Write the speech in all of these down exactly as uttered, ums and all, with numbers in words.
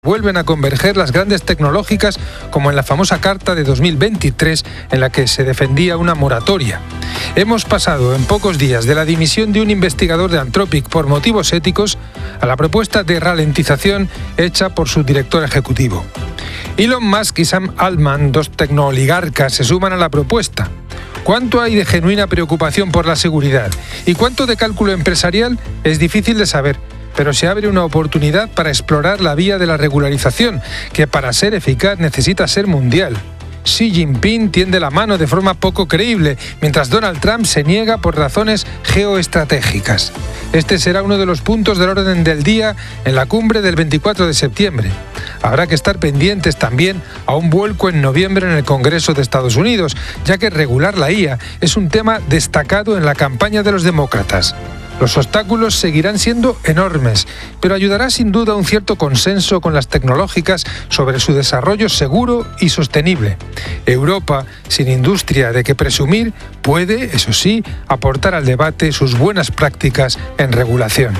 vuelven a converger las grandes tecnológicas como en la famosa carta de dos mil veintitrés en la que se defendía una moratoria. Hemos pasado en pocos días de la dimisión de un investigador de Anthropic por motivos éticos a la propuesta de ralentización hecha por su director ejecutivo. Elon Musk y Sam Altman, dos tecnooligarcas, se suman a la propuesta. ¿Cuánto hay de genuina preocupación por la seguridad y cuánto de cálculo empresarial? Es difícil de saber, pero se abre una oportunidad para explorar la vía de la regularización, que para ser eficaz necesita ser mundial. Xi Jinping tiende la mano de forma poco creíble, mientras Donald Trump se niega por razones geoestratégicas. Este será uno de los puntos del orden del día en la cumbre del veinticuatro de septiembre. Habrá que estar pendientes también a un vuelco en noviembre en el Congreso de Estados Unidos, ya que regular la I A es un tema destacado en la campaña de los demócratas. Los obstáculos seguirán siendo enormes, pero ayudará sin duda un cierto consenso con las tecnológicas sobre su desarrollo seguro y sostenible. Europa, sin industria de que presumir, puede, eso sí, aportar al debate sus buenas prácticas en regulación.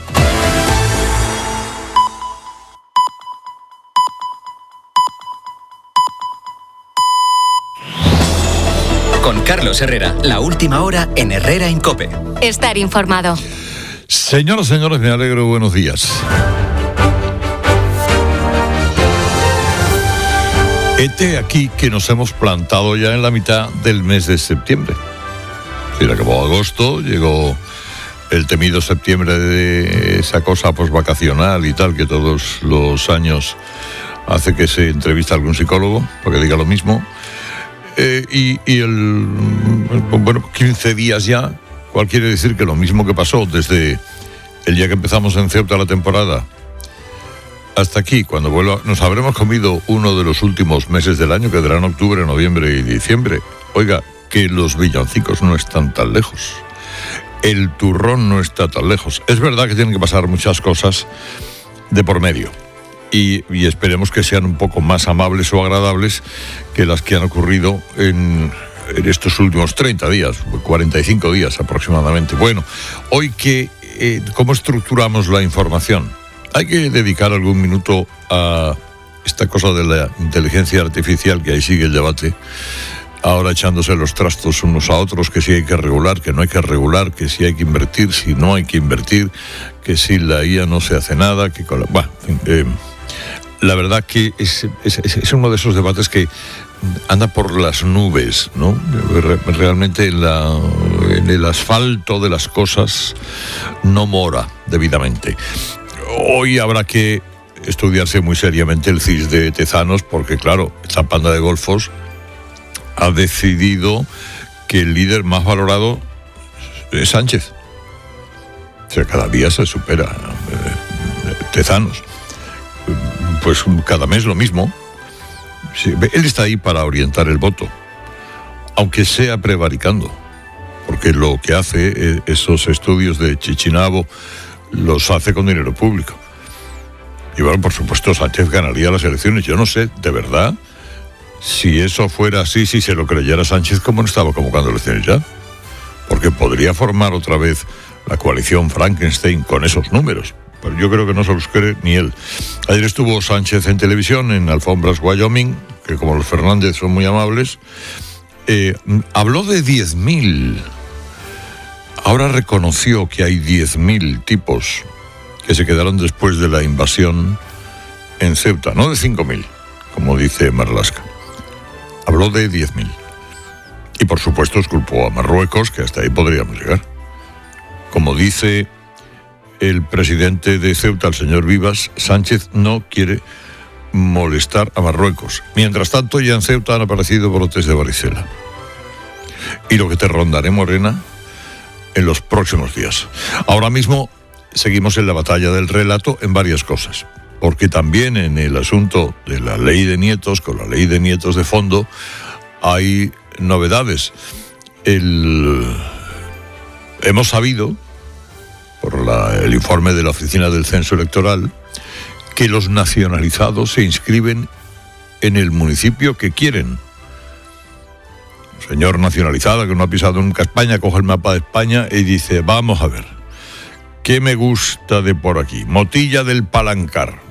Con Carlos Herrera, la última hora en Herrera en COPE. Estar informado. Señoras, señores, me alegro, buenos días. Hete aquí que nos hemos plantado ya en la mitad del mes de septiembre. Sí, acabó agosto, llegó el temido septiembre de esa cosa posvacacional y tal, que todos los años hace que se entrevista a algún psicólogo, para que diga lo mismo. Eh, y, y el, bueno, quince días ya, cual quiere decir que lo mismo que pasó desde el día que empezamos en Ceuta la temporada hasta aquí, cuando vuelva, nos habremos comido uno de los últimos meses del año, que darán octubre, noviembre y diciembre. Oiga, que los villancicos no están tan lejos, el turrón no está tan lejos. Es verdad que tienen que pasar muchas cosas de por medio. Y, y esperemos que sean un poco más amables o agradables que las que han ocurrido en, en estos últimos treinta días, cuarenta y cinco días aproximadamente. Bueno, hoy que, eh, ¿cómo estructuramos la información? Hay que dedicar algún minuto a esta cosa de la inteligencia artificial, que ahí sigue el debate, ahora echándose los trastos unos a otros, que sí hay que regular, que no hay que regular, que sí hay que invertir, si no hay que invertir, que si la I A no se hace nada, que con la... Bueno, eh, la verdad que es, es, es uno de esos debates que anda por las nubes, ¿no? Realmente en, la, en el asfalto de las cosas no mora debidamente. Hoy habrá que estudiarse muy seriamente el C I S de Tezanos, porque claro, esta panda de golfos ha decidido que el líder más valorado es Sánchez. O sea, cada día se supera eh, Tezanos. Pues cada mes lo mismo. Sí, él está ahí para orientar el voto, aunque sea prevaricando, porque lo que hace, esos estudios de Chichinabo, los hace con dinero público. Y bueno, por supuesto, Sánchez ganaría las elecciones. Yo no sé, de verdad, si eso fuera así, si se lo creyera Sánchez, ¿cómo no estaba convocando elecciones ya? Porque podría formar otra vez la coalición Frankenstein con esos números. Pero yo creo que no se los cree ni él. Ayer estuvo Sánchez en televisión, en Alfombras Wyoming, que como los Fernández son muy amables, eh, habló de diez mil. Ahora reconoció que hay diez mil tipos que se quedaron después de la invasión en Ceuta, no de cinco mil, como dice Marlaska. Habló de diez mil. Y por supuesto esculpó a Marruecos, que hasta ahí podríamos llegar. Como dice el presidente de Ceuta, el señor Vivas, Sánchez no quiere molestar a Marruecos. Mientras tanto, ya en Ceuta han aparecido brotes de varicela. Y lo que te rondaré, Morena, en los próximos días. Ahora mismo seguimos en la batalla del relato en varias cosas, porque también en el asunto de la ley de nietos, con la ley de nietos de fondo, hay novedades. El... Hemos sabido, por la, el informe de la Oficina del Censo Electoral, que los nacionalizados se inscriben en el municipio que quieren. Un señor nacionalizado que no ha pisado nunca España coge el mapa de España y dice, vamos a ver, ¿qué me gusta de por aquí? Motilla del Palancar.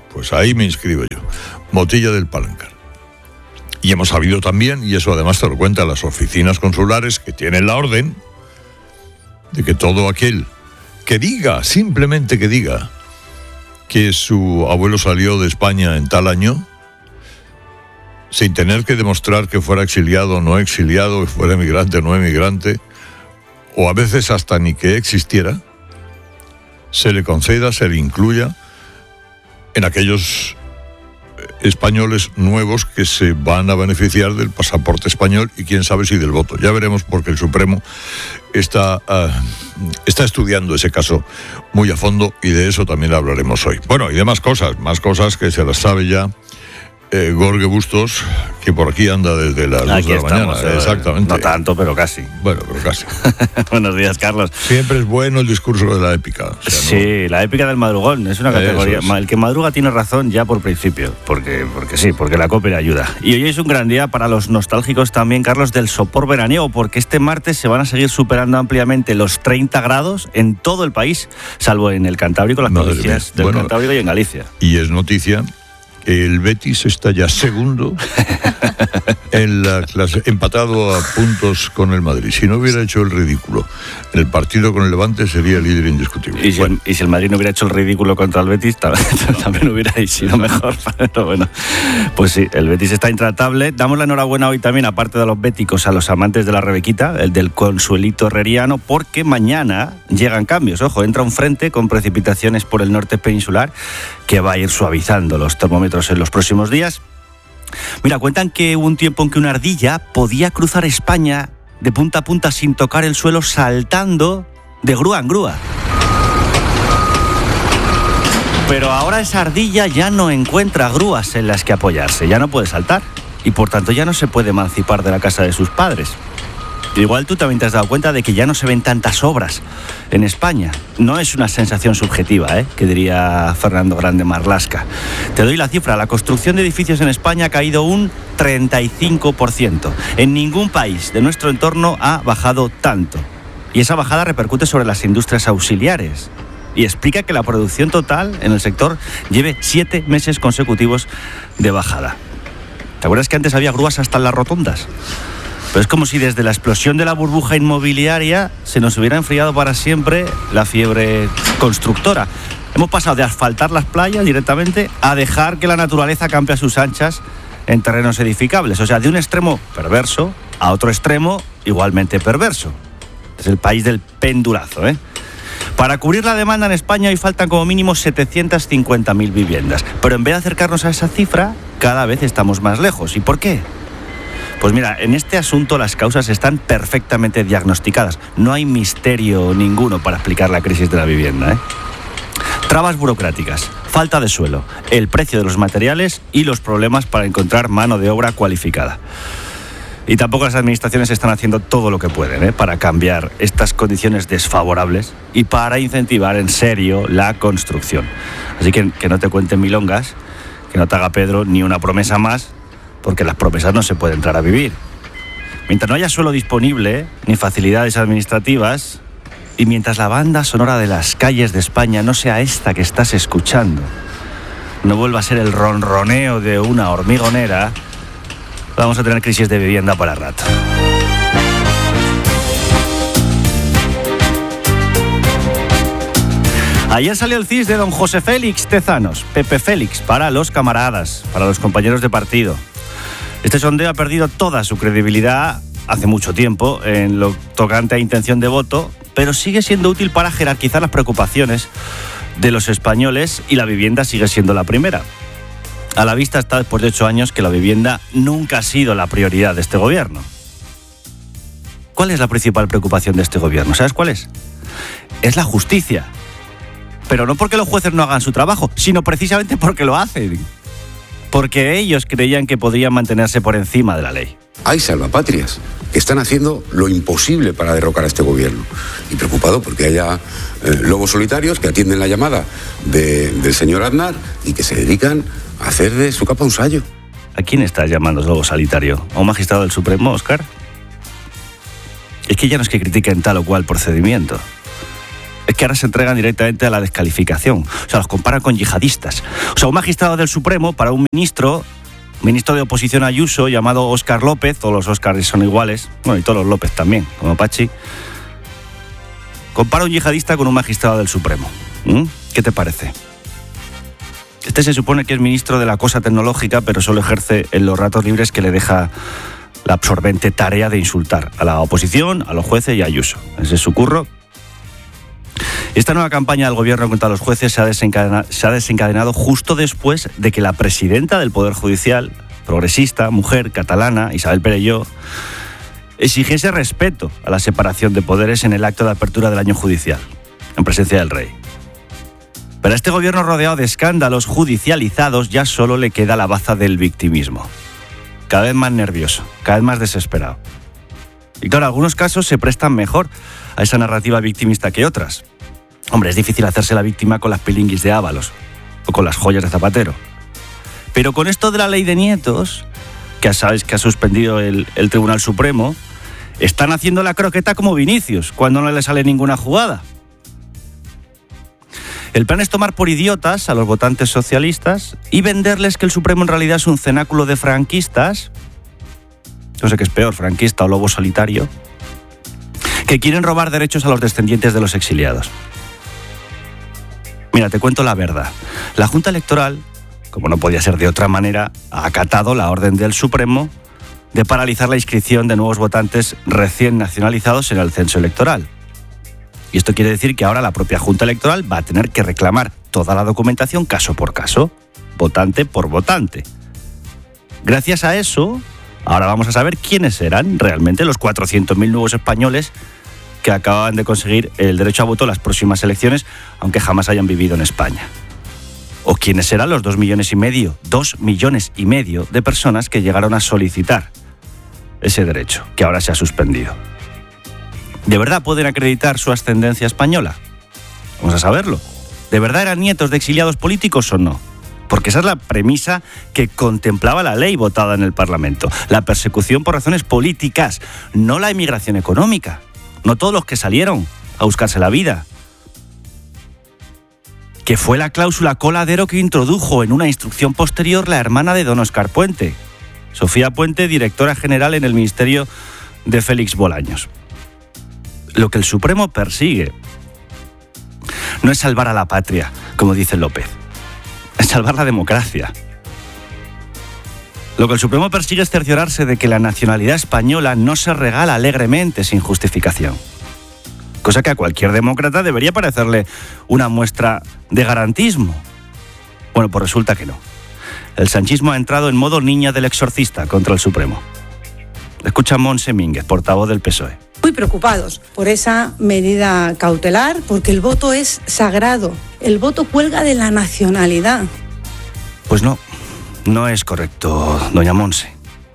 Pues ahí me inscribo yo. Motilla del Palancar. Y hemos sabido también, y eso además te lo cuentan las oficinas consulares que tienen la orden, de que todo aquel que diga, simplemente que diga, que su abuelo salió de España en tal año, sin tener que demostrar que fuera exiliado o no exiliado, que fuera emigrante o no emigrante, o a veces hasta ni que existiera, se le conceda, se le incluya en aquellos españoles nuevos que se van a beneficiar del pasaporte español y quién sabe si del voto. Ya veremos, porque el Supremo está, uh, está estudiando ese caso muy a fondo, y de eso también hablaremos hoy. Bueno, y de más cosas, más cosas que se las sabe ya eh, Gorge Bustos, que por aquí anda desde las dos de la estamos, mañana. Eh, Exactamente. No tanto, pero casi. Bueno, pero casi. Buenos días, Carlos. Siempre es bueno el discurso de la épica. O sea, sí, ¿no? La épica del madrugón es una categoría. Es. El que madruga tiene razón ya por principio, porque, porque sí, porque la COPE le ayuda. Y hoy es un gran día para los nostálgicos también, Carlos, del sopor veraniego, porque este martes se van a seguir superando ampliamente los treinta grados en todo el país, salvo en el Cantábrico, las Madre provincias mía. del Bueno, Cantábrico y en Galicia. Y es noticia que el Betis está ya segundo en la clase, empatado a puntos con el Madrid. Si no hubiera hecho el ridículo en el partido con el Levante, sería el líder indiscutible. Y si, bueno. el, y si el Madrid no hubiera hecho el ridículo contra el Betis, también hubiera sido mejor. Pero bueno, pues sí, el Betis está intratable. Damos la enhorabuena hoy también, aparte de los béticos, a los amantes de la Rebequita, el del Consuelito Herreriano, porque mañana llegan cambios. Ojo, entra un frente con precipitaciones por el norte peninsular que va a ir suavizando los termómetros en los próximos días. Mira, cuentan que hubo un tiempo en que una ardilla podía cruzar España de punta a punta sin tocar el suelo, saltando de grúa en grúa. Pero ahora esa ardilla ya no encuentra grúas en las que apoyarse, ya no puede saltar y por tanto ya no se puede emancipar de la casa de sus padres. Igual tú también te has dado cuenta de que ya no se ven tantas obras en España. No es una sensación subjetiva, ¿eh?, que diría Fernando Grande Marlasca. Te doy la cifra. La construcción de edificios en España ha caído un treinta y cinco por ciento. En ningún país de nuestro entorno ha bajado tanto. Y esa bajada repercute sobre las industrias auxiliares. Y explica que la producción total en el sector lleve siete meses consecutivos de bajada. ¿Te acuerdas que antes había grúas hasta en las rotondas? Pero es como si desde la explosión de la burbuja inmobiliaria se nos hubiera enfriado para siempre la fiebre constructora. Hemos pasado de asfaltar las playas directamente a dejar que la naturaleza campe a sus anchas en terrenos edificables. O sea, de un extremo perverso a otro extremo igualmente perverso. Es el país del pendulazo, ¿eh? Para cubrir la demanda en España hoy faltan como mínimo setecientas cincuenta mil viviendas. Pero en vez de acercarnos a esa cifra, cada vez estamos más lejos. ¿Y por qué? Pues mira, en este asunto las causas están perfectamente diagnosticadas. No hay misterio ninguno para explicar la crisis de la vivienda, ¿eh? Trabas burocráticas, falta de suelo, el precio de los materiales y los problemas para encontrar mano de obra cualificada. Y tampoco las administraciones están haciendo todo lo que pueden, ¿eh?, para cambiar estas condiciones desfavorables y para incentivar en serio la construcción. Así que que no te cuenten milongas, que no te haga Pedro ni una promesa más, porque las promesas no se puede entrar a vivir. Mientras no haya suelo disponible, ni facilidades administrativas, y mientras la banda sonora de las calles de España no sea esta que estás escuchando, no vuelva a ser el ronroneo de una hormigonera, vamos a tener crisis de vivienda para rato. Ayer salió el C I S de don José Félix Tezanos, Pepe Félix, para los camaradas, para los compañeros de partido. Este sondeo ha perdido toda su credibilidad hace mucho tiempo en lo tocante a intención de voto, pero sigue siendo útil para jerarquizar las preocupaciones de los españoles y la vivienda sigue siendo la primera. A la vista está, después de ocho años, que la vivienda nunca ha sido la prioridad de este gobierno. ¿Cuál es la principal preocupación de este gobierno? ¿Sabes cuál es? Es la justicia. Pero no porque los jueces no hagan su trabajo, sino precisamente porque lo hacen. Porque ellos creían que podrían mantenerse por encima de la ley. Hay salvapatrias que están haciendo lo imposible para derrocar a este gobierno. Y preocupado porque haya eh, lobos solitarios que atienden la llamada de, del señor Aznar y que se dedican a hacer de su capa un sayo. ¿A quién estás llamando lobo solitario? ¿A un magistrado del Supremo, Óscar? Es que ya no es que critiquen tal o cual procedimiento. Es que ahora se entregan directamente a la descalificación. O sea, los comparan con yihadistas. O sea, un magistrado del Supremo, para un ministro, ministro de oposición Ayuso, llamado Óscar López, todos los Óscares son iguales, bueno, y todos los López también, como Pachi, compara un yihadista con un magistrado del Supremo. ¿Mm? ¿Qué te parece? Este se supone que es ministro de la cosa tecnológica, pero solo ejerce en los ratos libres que le deja la absorbente tarea de insultar a la oposición, a los jueces y a Ayuso. Ese es su curro. Esta nueva campaña del gobierno contra los jueces se ha desencadenado, se ha desencadenado justo después de que la presidenta del Poder Judicial, progresista, mujer, catalana, Isabel Perelló, exigiese respeto a la separación de poderes en el acto de apertura del año judicial, en presencia del rey. Pero a este gobierno rodeado de escándalos judicializados ya solo le queda la baza del victimismo. Cada vez más nervioso, cada vez más desesperado. Y claro, algunos casos se prestan mejor a esa narrativa victimista que otras. Hombre, es difícil hacerse la víctima con las pilinguis de Ábalos o con las joyas de Zapatero. Pero con esto de la ley de nietos, que ya sabéis que ha suspendido el, el Tribunal Supremo, están haciendo la croqueta como Vinicius, cuando no le sale ninguna jugada. El plan es tomar por idiotas a los votantes socialistas y venderles que el Supremo en realidad es un cenáculo de franquistas, no sé qué es peor, franquista o lobo solitario, que quieren robar derechos a los descendientes de los exiliados. Mira, te cuento la verdad. La Junta Electoral, como no podía ser de otra manera, ha acatado la orden del Supremo de paralizar la inscripción de nuevos votantes recién nacionalizados en el censo electoral. Y esto quiere decir que ahora la propia Junta Electoral va a tener que reclamar toda la documentación caso por caso, votante por votante. Gracias a eso, ahora vamos a saber quiénes eran realmente los cuatrocientos mil nuevos españoles que acaban de conseguir el derecho a voto en las próximas elecciones, aunque jamás hayan vivido en España. O quiénes serán los dos millones y medio, dos millones y medio de personas que llegaron a solicitar ese derecho, que ahora se ha suspendido. ¿De verdad pueden acreditar su ascendencia española? Vamos a saberlo. ¿De verdad eran nietos de exiliados políticos o no? Porque esa es la premisa que contemplaba la ley votada en el Parlamento. La persecución por razones políticas, no la emigración económica. No todos los que salieron a buscarse la vida. Que fue la cláusula coladero que introdujo en una instrucción posterior la hermana de don Óscar Puente, Sofía Puente, directora general en el Ministerio de Félix Bolaños. Lo que el Supremo persigue no es salvar a la patria, como dice López, es salvar la democracia. Lo que el Supremo persigue es cerciorarse de que la nacionalidad española no se regala alegremente sin justificación. Cosa que a cualquier demócrata debería parecerle una muestra de garantismo. Bueno, pues resulta que no. El sanchismo ha entrado en modo niña del exorcista contra el Supremo. Escucha a Montse Mínguez, portavoz del P S O E. Muy preocupados por esa medida cautelar, porque el voto es sagrado. El voto cuelga de la nacionalidad. Pues no, no es correcto, doña Montse.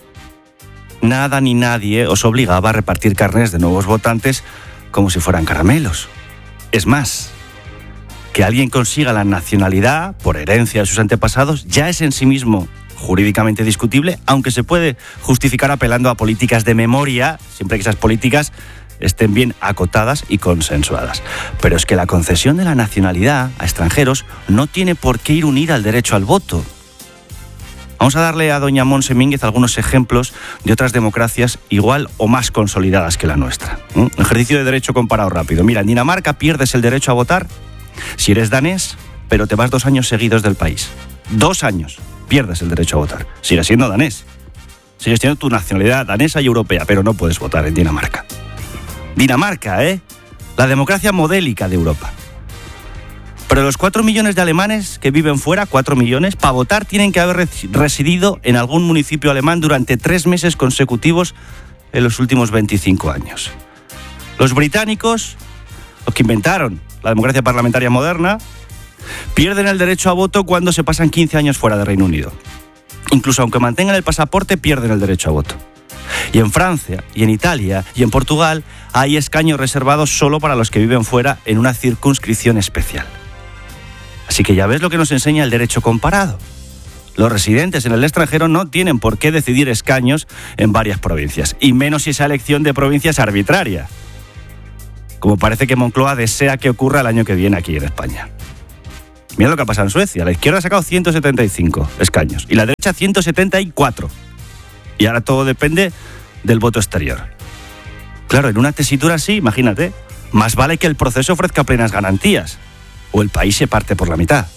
Nada ni nadie os obligaba a repartir carnés de nuevos votantes como si fueran caramelos. Es más, que alguien consiga la nacionalidad por herencia de sus antepasados ya es en sí mismo jurídicamente discutible, aunque se puede justificar apelando a políticas de memoria, siempre que esas políticas estén bien acotadas y consensuadas. Pero es que la concesión de la nacionalidad a extranjeros no tiene por qué ir unida al derecho al voto. Vamos a darle a doña Montse Mínguez algunos ejemplos de otras democracias igual o más consolidadas que la nuestra. ¿Mm? Ejercicio de derecho comparado rápido. Mira, en Dinamarca pierdes el derecho a votar si eres danés, pero te vas dos años seguidos del país. Dos años. Pierdes el derecho a votar. Sigues siendo danés. Sigues teniendo tu nacionalidad danesa y europea, pero no puedes votar en Dinamarca. Dinamarca, ¿eh? La democracia modélica de Europa. Pero los cuatro millones de alemanes que viven fuera, cuatro millones, para votar tienen que haber residido en algún municipio alemán durante tres meses consecutivos en los últimos veinticinco años. Los británicos, los que inventaron la democracia parlamentaria moderna, pierden el derecho a voto cuando se pasan quince años fuera de Reino Unido. Incluso aunque mantengan el pasaporte, pierden el derecho a voto. Y en Francia, y en Italia, y en Portugal, hay escaños reservados solo para los que viven fuera en una circunscripción especial. Así que ya ves lo que nos enseña el derecho comparado. Los residentes en el extranjero no tienen por qué decidir escaños en varias provincias, y menos si esa elección de provincia es arbitraria. como parece que Moncloa desea que ocurra el año que viene aquí en España. Mira lo que ha pasado en Suecia. La izquierda ha sacado ciento setenta y cinco escaños y la derecha ciento setenta y cuatro. Y ahora todo depende del voto exterior. Claro, en una tesitura así, imagínate, más vale que el proceso ofrezca plenas garantías o el país se parte por la mitad.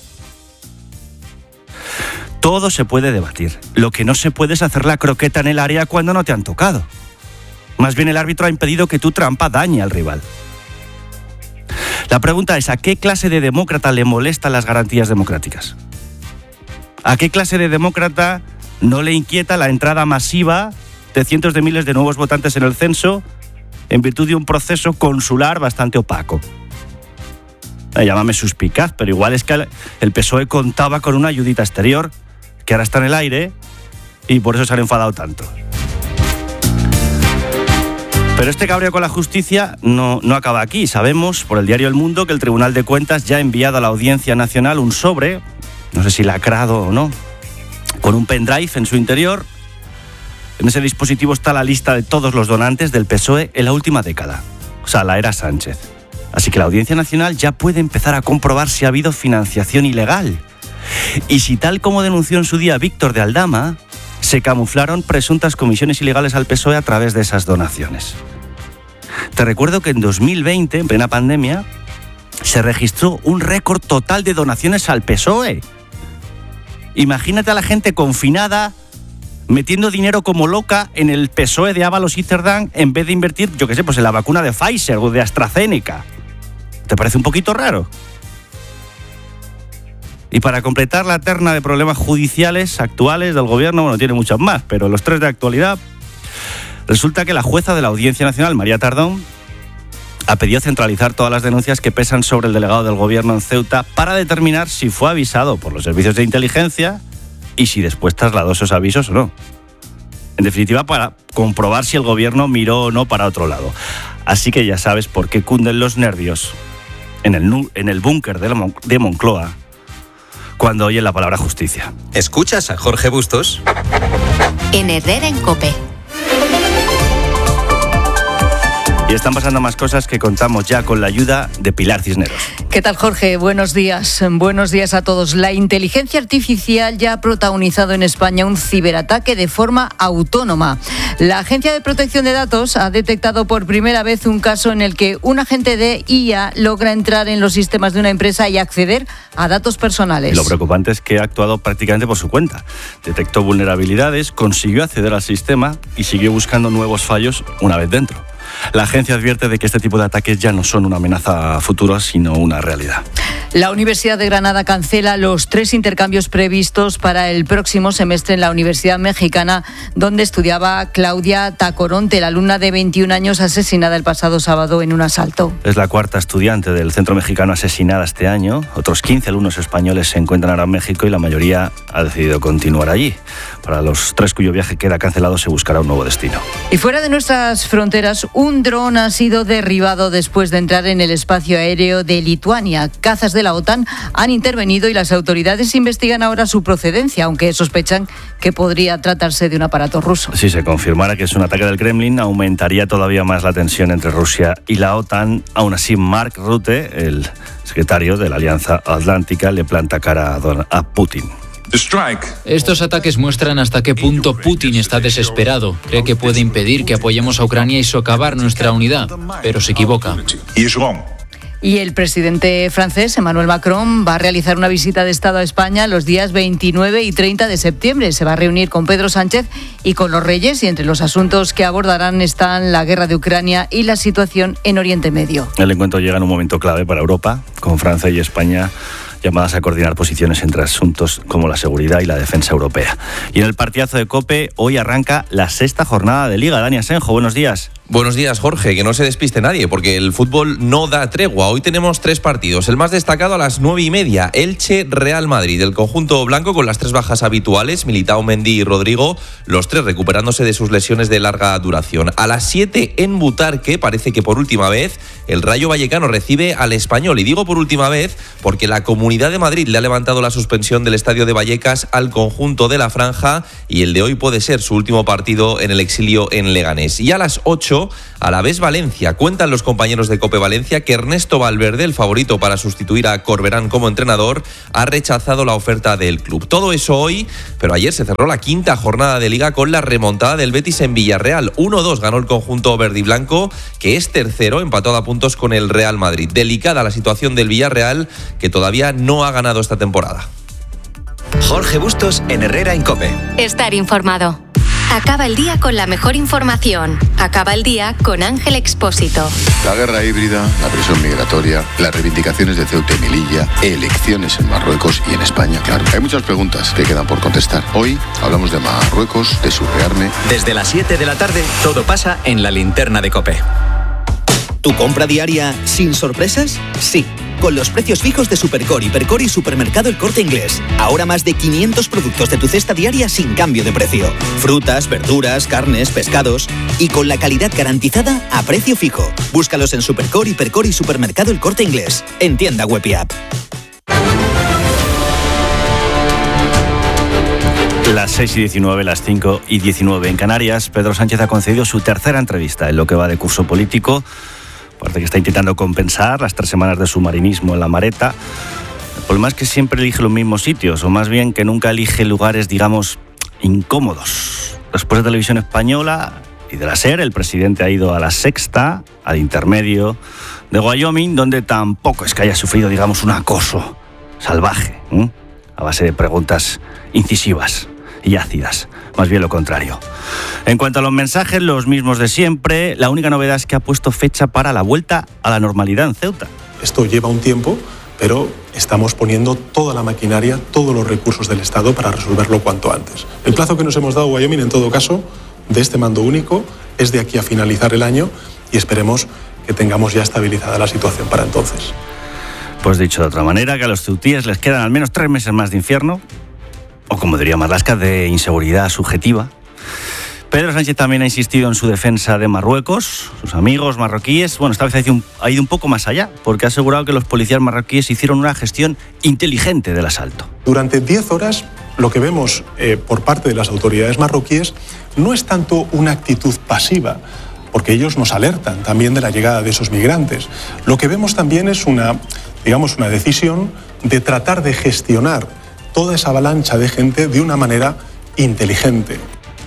Todo se puede debatir. Lo que no se puede es hacer la croqueta en el área cuando no te han tocado. Más bien el árbitro ha impedido que tu trampa dañe al rival. La pregunta es, ¿a qué clase de demócrata le molestan las garantías democráticas? ¿A qué clase de demócrata no le inquieta la entrada masiva de cientos de miles de nuevos votantes en el censo en virtud de un proceso consular bastante opaco? Eh, llámame suspicaz, pero igual es que el P S O E contaba con una ayudita exterior que ahora está en el aire y por eso se han enfadado tanto. Pero este cabreo con la justicia no, no acaba aquí. Sabemos por el diario El Mundo que el Tribunal de Cuentas ya ha enviado a la Audiencia Nacional un sobre, no sé si lacrado o no, con un pendrive en su interior. En ese dispositivo está la lista de todos los donantes del P S O E en la última década, o sea, la era Sánchez. Así que la Audiencia Nacional ya puede empezar a comprobar si ha habido financiación ilegal. Y si, tal como denunció en su día Víctor de Aldama, se camuflaron presuntas comisiones ilegales al P S O E a través de esas donaciones. Te recuerdo que en dos mil veinte, en plena pandemia, se registró un récord total de donaciones al P S O E. Imagínate a la gente confinada metiendo dinero como loca en el P S O E de Ábalos y Cerdán en vez de invertir, yo qué sé, pues en la vacuna de Pfizer o de AstraZeneca. ¿Te parece un poquito raro? Y para completar la terna de problemas judiciales actuales del gobierno, bueno, tiene muchos más, pero los tres de actualidad, resulta que la jueza de la Audiencia Nacional, María Tardón, ha pedido centralizar todas las denuncias que pesan sobre el delegado del gobierno en Ceuta para determinar si fue avisado por los servicios de inteligencia y si después trasladó esos avisos o no. En definitiva, para comprobar si el gobierno miró o no para otro lado. Así que ya sabes por qué cunden los nervios en el, en el búnker de, Mon- de Moncloa cuando oyen la palabra justicia. ¿Escuchas a Jorge Bustos? En Herrera en COPE. Y están pasando más cosas que contamos ya con la ayuda de Pilar Cisneros. ¿Qué tal, Jorge? Buenos días. Buenos días a todos. La inteligencia artificial ya ha protagonizado en España un ciberataque de forma autónoma. La Agencia de Protección de Datos ha detectado por primera vez un caso en el que un agente de I A logra entrar en los sistemas de una empresa y acceder a datos personales. Y lo preocupante es que ha actuado prácticamente por su cuenta. Detectó vulnerabilidades, consiguió acceder al sistema y siguió buscando nuevos fallos una vez dentro. La agencia advierte de que este tipo de ataques ya no son una amenaza futura, sino una realidad. La Universidad de Granada cancela los tres intercambios previstos para el próximo semestre en la Universidad Mexicana, donde estudiaba Claudia Tacoronte, la alumna de veintiún años asesinada el pasado sábado en un asalto. Es la cuarta estudiante del centro mexicano asesinada este año. Otros quince alumnos españoles se encuentran ahora en México y la mayoría ha decidido continuar allí. Para los tres cuyo viaje queda cancelado se buscará un nuevo destino. Y fuera de nuestras fronteras, un dron ha sido derribado después de entrar en el espacio aéreo de Lituania. Cazas de la OTAN han intervenido y las autoridades investigan ahora su procedencia, aunque sospechan que podría tratarse de un aparato ruso. Si se confirmara que es un ataque del Kremlin, aumentaría todavía más la tensión entre Rusia y la OTAN. Aún así, Mark Rutte, el secretario de la Alianza Atlántica, le planta cara a, Don, a Putin. Estos ataques muestran hasta qué punto Putin está desesperado. Cree que puede impedir que apoyemos a Ucrania y socavar nuestra unidad, pero se equivoca. Y el presidente francés, Emmanuel Macron, va a realizar una visita de Estado a España los días veintinueve y treinta de septiembre. Se va a reunir con Pedro Sánchez y con los reyes, y entre los asuntos que abordarán están la guerra de Ucrania y la situación en Oriente Medio. El encuentro llega en un momento clave para Europa, con Francia y España llamadas a coordinar posiciones entre asuntos como la seguridad y la defensa europea. Y en el partidazo de COPE, hoy arranca la sexta jornada de Liga. Dani Asenjo, buenos días. Buenos días, Jorge, que no se despiste nadie, porque el fútbol no da tregua. Hoy tenemos tres partidos. El más destacado a las nueve y media, Elche-Real Madrid. El conjunto blanco con las tres bajas habituales, Militao, Mendy y Rodrigo, los tres recuperándose de sus lesiones de larga duración. A las siete en Butarque, parece que por última vez, el Rayo Vallecano recibe al Español. Y digo por última vez porque la Comunidad de Madrid le ha levantado la suspensión del estadio de Vallecas al conjunto de la Franja y el de hoy puede ser su último partido en el exilio en Leganés. Y a las ocho, ocho, Alavés Valencia. Cuentan los compañeros de COPE Valencia que Ernesto Valverde, el favorito para sustituir a Corberán como entrenador, ha rechazado la oferta del club. Todo eso hoy, pero ayer se cerró la quinta jornada de Liga con la remontada del Betis en Villarreal. uno dos ganó el conjunto verde y blanco, que es tercero, empatado a puntos con el Real Madrid. Delicada la situación del Villarreal, que todavía no ha ganado esta temporada. Jorge Bustos en Herrera en COPE. Estar informado. Acaba el día con la mejor información. Acaba el día con Ángel Expósito. La guerra híbrida, la presión migratoria, las reivindicaciones de Ceuta y Melilla, elecciones en Marruecos y en España, claro. Hay muchas preguntas que quedan por contestar. Hoy hablamos de Marruecos, de su rearme. Desde las siete de la tarde, todo pasa en la linterna de COPE. ¿Tu compra diaria sin sorpresas? Sí. Con los precios fijos de Supercore, Hipercore y Supermercado El Corte Inglés. Ahora más de quinientos productos de tu cesta diaria sin cambio de precio. Frutas, verduras, carnes, pescados. Y con la calidad garantizada a precio fijo. Búscalos en Supercore, Hipercore y Supermercado El Corte Inglés. En tienda web y app. Las seis y diecinueve, las cinco y diecinueve en Canarias. Pedro Sánchez ha concedido su tercera entrevista en lo que va de curso político. Parece que está intentando compensar las tres semanas de submarinismo en la Mareta. El problema es que siempre elige los mismos sitios, o más bien que nunca elige lugares, digamos, incómodos. Después de Televisión Española y de la SER, el presidente ha ido a La Sexta, al intermedio de Wyoming, donde tampoco es que haya sufrido, digamos, un acoso salvaje, ¿eh? a base de preguntas incisivas y ácidas. Más bien lo contrario. En cuanto a los mensajes, los mismos de siempre. La única novedad es que ha puesto fecha para la vuelta a la normalidad en Ceuta. Esto lleva un tiempo, pero estamos poniendo toda la maquinaria, todos los recursos del Estado para resolverlo cuanto antes. El plazo que nos hemos dado, Wyoming, en todo caso, de este mando único, es de aquí a finalizar el año y esperemos que tengamos ya estabilizada la situación para entonces. Pues dicho de otra manera, que a los ceutíes les quedan al menos tres meses más de infierno, o como diría Marlaska, de inseguridad subjetiva. Pedro Sánchez también ha insistido en su defensa de Marruecos, sus amigos marroquíes. Bueno, esta vez ha ido un, ha ido un poco más allá, porque ha asegurado que los policías marroquíes hicieron una gestión inteligente del asalto. Durante diez horas, lo que vemos eh, por parte de las autoridades marroquíes no es tanto una actitud pasiva, porque ellos nos alertan también de la llegada de esos migrantes. Lo que vemos también es una, digamos, una decisión de tratar de gestionar toda esa avalancha de gente de una manera inteligente.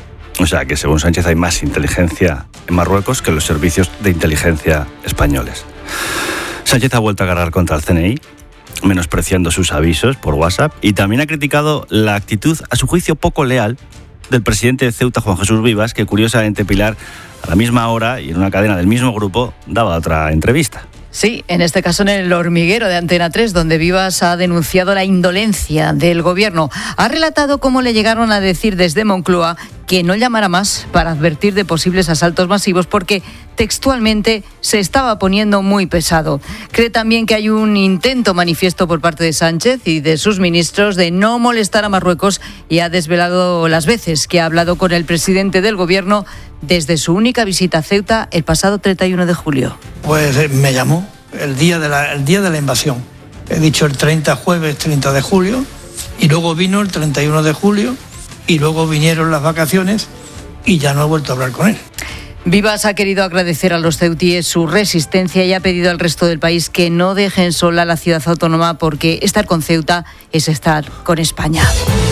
O sea, que según Sánchez hay más inteligencia en Marruecos que los servicios de inteligencia españoles. Sánchez ha vuelto a agarrar contra el C N I, menospreciando sus avisos por WhatsApp, y también ha criticado la actitud, a su juicio poco leal, del presidente de Ceuta, Juan Jesús Vivas, que curiosamente, Pilar, a la misma hora y en una cadena del mismo grupo, daba otra entrevista. Sí, en este caso en El Hormiguero de Antena tres, donde Vivas ha denunciado la indolencia del gobierno. Ha relatado cómo le llegaron a decir desde Moncloa que no llamara más para advertir de posibles asaltos masivos porque textualmente se estaba poniendo muy pesado. Cree también que hay un intento manifiesto por parte de Sánchez y de sus ministros de no molestar a Marruecos, y ha desvelado las veces que ha hablado con el presidente del gobierno desde su única visita a Ceuta el pasado treinta y uno de julio. Pues eh, me llamó el día de la, el día de la invasión. He dicho el treinta, jueves treinta de julio, y luego vino el treinta y uno de julio, y luego vinieron las vacaciones y ya no he vuelto a hablar con él. Vivas ha querido agradecer a los ceutíes su resistencia y ha pedido al resto del país que no dejen sola a la ciudad autónoma, porque estar con Ceuta es estar con España.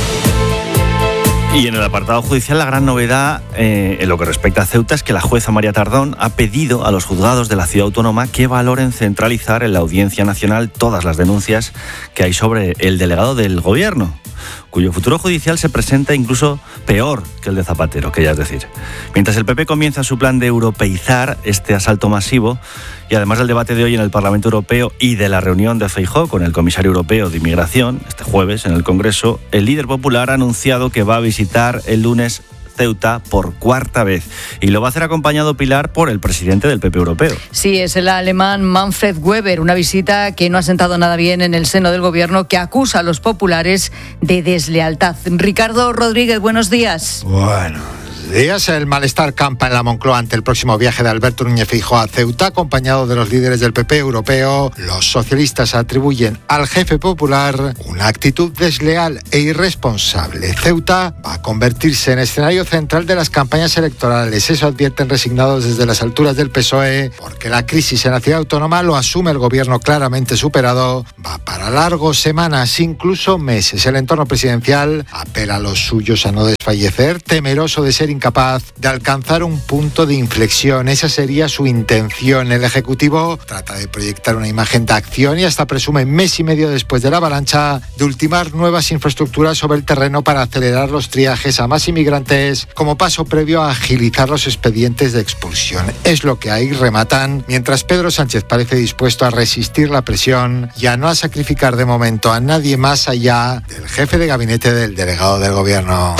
Y en el apartado judicial, la gran novedad eh, en lo que respecta a Ceuta es que la jueza María Tardón ha pedido a los juzgados de la ciudad autónoma que valoren centralizar en la Audiencia Nacional todas las denuncias que hay sobre el delegado del gobierno, cuyo futuro judicial se presenta incluso peor que el de Zapatero, que ya es decir. Mientras el P P comienza su plan de europeizar este asalto masivo, y además del debate de hoy en el Parlamento Europeo y de la reunión de Feijóo con el comisario europeo de Inmigración, este jueves en el Congreso, el líder popular ha anunciado que va a visitar el lunes Ceuta por cuarta vez, y lo va a hacer acompañado, Pilar, por el presidente del P P europeo. Sí, es el alemán Manfred Weber, una visita que no ha sentado nada bien en el seno del gobierno, que acusa a los populares de deslealtad. Ricardo Rodríguez, buenos días. Bueno, días. El malestar campa en la Moncloa ante el próximo viaje de Alberto Núñez Feijóo a Ceuta, acompañado de los líderes del P P europeo. Los socialistas atribuyen al jefe popular una actitud desleal e irresponsable. Ceuta va a convertirse en escenario central de las campañas electorales. Eso advierten resignados desde las alturas del P S O E, porque la crisis en la ciudad autónoma, lo asume el gobierno claramente superado, va para largos, semanas, incluso meses. El entorno presidencial apela a los suyos a no desfallecer, temeroso de ser incapaz de alcanzar un punto de inflexión. Esa sería su intención. El Ejecutivo trata de proyectar una imagen de acción y hasta presume, mes y medio después de la avalancha, de ultimar nuevas infraestructuras sobre el terreno para acelerar los triajes a más inmigrantes como paso previo a agilizar los expedientes de expulsión. Es lo que hay, rematan, mientras Pedro Sánchez parece dispuesto a resistir la presión y a no a sacrificar de momento a nadie más allá del jefe de gabinete del delegado del gobierno.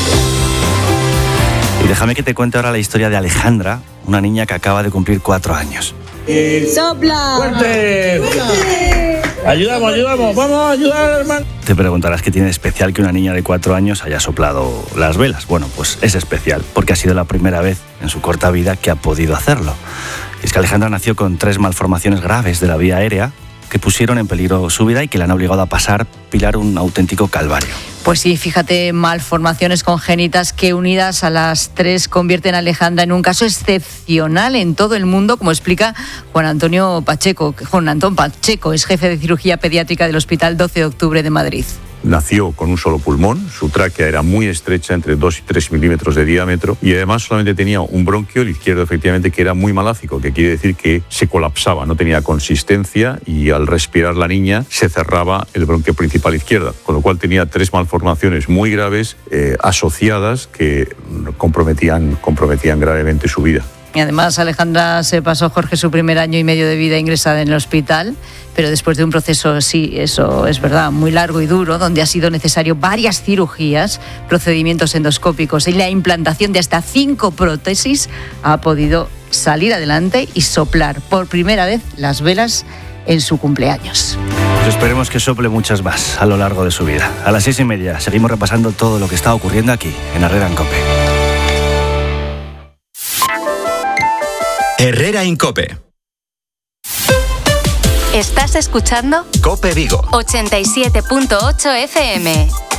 Y déjame que te cuente ahora la historia de Alejandra, una niña que acaba de cumplir cuatro años. ¡Sopla! ¡Fuerte! ¡Fuerte! Ayudamos, ayudamos, vamos a ayudar, hermano. Te preguntarás qué tiene de especial que una niña de cuatro años haya soplado las velas. Bueno, pues es especial, porque ha sido la primera vez en su corta vida que ha podido hacerlo. Y es que Alejandra nació con tres malformaciones graves de la vía aérea que pusieron en peligro su vida y que la han obligado a pasar, Pilar, un auténtico calvario. Pues sí, fíjate, malformaciones congénitas que unidas a las tres convierten a Alejandra en un caso excepcional en todo el mundo, como explica Juan Antonio Pacheco. Juan Antón Pacheco es jefe de cirugía pediátrica del Hospital doce de octubre de Madrid. Nació con un solo pulmón, su tráquea era muy estrecha, entre dos y tres milímetros de diámetro, y además solamente tenía un bronquio, el izquierdo efectivamente, que era muy maláfico, que quiere decir que se colapsaba, no tenía consistencia, y al respirar la niña se cerraba el bronquio principal izquierda, con lo cual tenía tres malformaciones muy graves eh, asociadas que comprometían, comprometían gravemente su vida. Y además Alejandra se pasó, Jorge, su primer año y medio de vida ingresada en el hospital, pero después de un proceso, sí, eso es verdad, muy largo y duro, donde ha sido necesario varias cirugías, procedimientos endoscópicos y la implantación de hasta cinco prótesis, ha podido salir adelante y soplar por primera vez las velas en su cumpleaños. Pues esperemos que sople muchas más a lo largo de su vida. A las seis y media seguimos repasando todo lo que está ocurriendo aquí, en Herrera en COPE. Herrera en COPE. ¿Estás escuchando? COPE Vigo ochenta y siete punto ocho F M.